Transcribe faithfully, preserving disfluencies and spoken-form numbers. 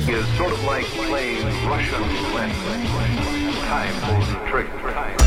is sort of like playing Russian roulette. Time pulls the trigger.